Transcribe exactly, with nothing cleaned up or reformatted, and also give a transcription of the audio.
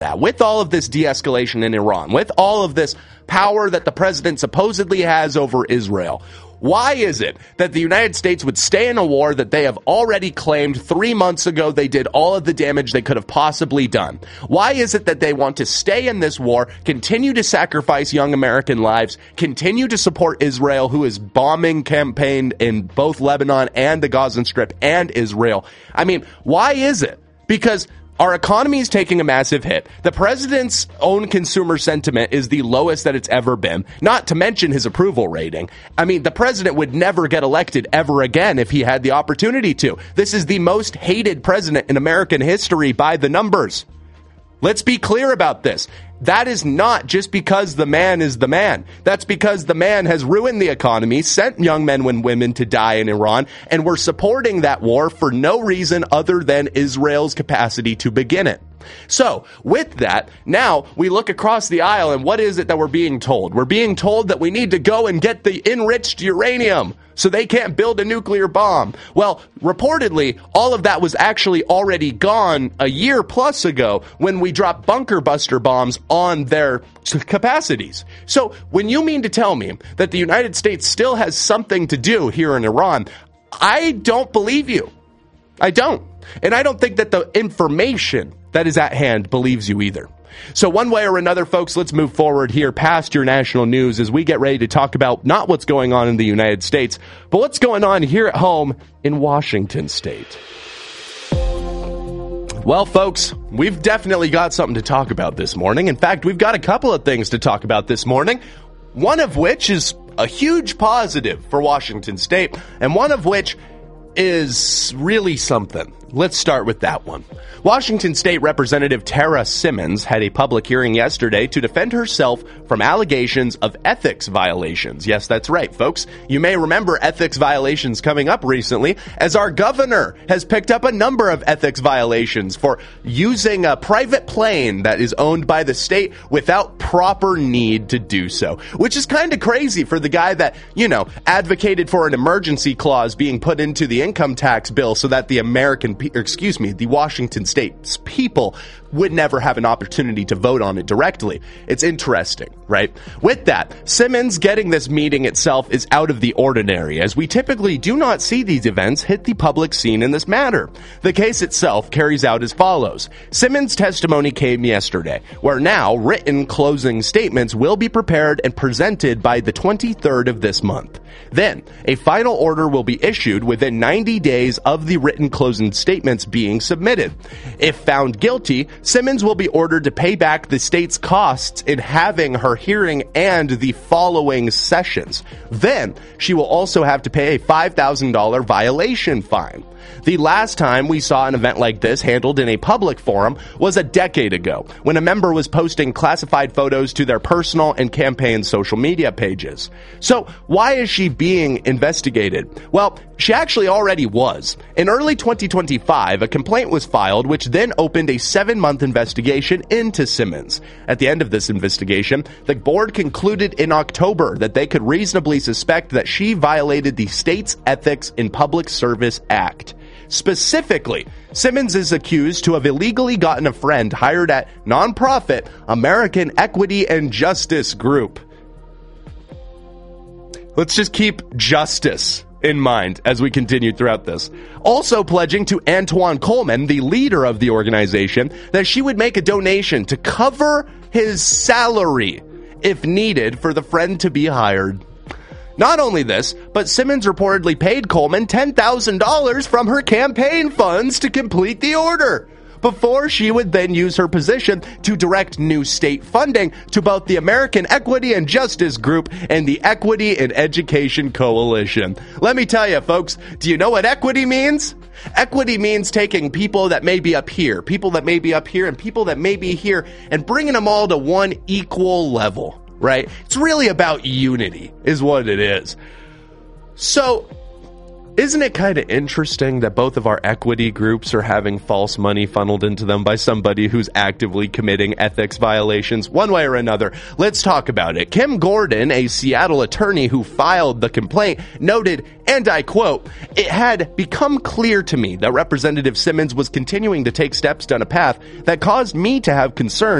that, with all of this de-escalation in Iran, with all of this power that the president supposedly has over Israel, why is it that the United States would stay in a war that they have already claimed three months ago they did all of the damage they could have possibly done? Why is it that they want to stay in this war, continue to sacrifice young American lives, continue to support Israel, who is bombing campaigned in both Lebanon and the Gaza Strip and Israel? I mean, why is it? Because our economy is taking a massive hit. The president's own consumer sentiment is the lowest that it's ever been, not to mention his approval rating. I mean, the president would never get elected ever again if he had the opportunity to. This is the most hated president in American history by the numbers. Let's be clear about this. That is not just because the man is the man. That's because the man has ruined the economy, sent young men and women to die in Iran, and we're supporting that war for no reason other than Israel's capacity to begin it. So, with that, now we look across the aisle, and what is it that we're being told? We're being told that we need to go and get the enriched uranium so they can't build a nuclear bomb. Well, reportedly, all of that was actually already gone a year plus ago when we dropped bunker buster bombs on their capacities. So, when you mean to tell me that the United States still has something to do here in Iran, I don't believe you. I don't. And I don't think that the information that is at hand believes you either. So one way or another, folks, let's move forward here past your national news as we get ready to talk about not what's going on in the United States, but what's going on here at home in Washington State. Well, folks, we've definitely got something to talk about this morning. In fact, we've got a couple of things to talk about this morning, one of which is a huge positive for Washington State, and one of which is really something. Let's start with that one. Washington State Representative Tara Simmons had a public hearing yesterday to defend herself from allegations of ethics violations. Yes, that's right, folks. You may remember ethics violations coming up recently, as our governor has picked up a number of ethics violations for using a private plane that is owned by the state without proper need to do so, which is kind of crazy for the guy that, you know, advocated for an emergency clause being put into the income tax bill so that the American excuse me, the Washington State's people would never have an opportunity to vote on it directly. It's interesting, right? With that, Simmons getting this meeting itself is out of the ordinary, as we typically do not see these events hit the public scene in this matter. The case itself carries out as follows. Simmons' testimony came yesterday, where now written closing statements will be prepared and presented by the twenty-third of this month. Then, a final order will be issued within ninety days of the written closing statements being submitted. If found guilty, Simmons will be ordered to pay back the state's costs in having her hearing and the following sessions. Then, she will also have to pay a five thousand dollars violation fine. The last time we saw an event like this handled in a public forum was a decade ago, when a member was posting classified photos to their personal and campaign social media pages. So, why is she being investigated? Well, she actually already was. In early twenty twenty-five, a complaint was filed, which then opened a seven-month investigation into Simmons. At the end of this investigation, the board concluded in October that they could reasonably suspect that she violated the state's Ethics in Public Service Act. Specifically, Simmons is accused to have illegally gotten a friend hired at nonprofit American Equity and Justice Group. Let's just keep justice in mind as we continue throughout this. Also pledging to Antoine Coleman, the leader of the organization, that she would make a donation to cover his salary if needed for the friend to be hired. Not only this, but Simmons reportedly paid Coleman ten thousand dollars from her campaign funds to complete the order, before she would then use her position to direct new state funding to both the American Equity and Justice Group and the Equity and Education Coalition. Let me tell you, folks, do you know what equity means? Equity means taking people that may be up here, people that may be up here, and people that may be here, and bringing them all to one equal level. Right? It's really about unity, is what it is. So, Isn't it kind of interesting that both of our equity groups are having false money funneled into them by somebody who's actively committing ethics violations one way or another? Let's talk about it. Kim Gordon, a Seattle attorney who filed the complaint, noted, and I quote, "It had become clear to me that Representative Simmons was continuing to take steps down a path that caused me to have concerns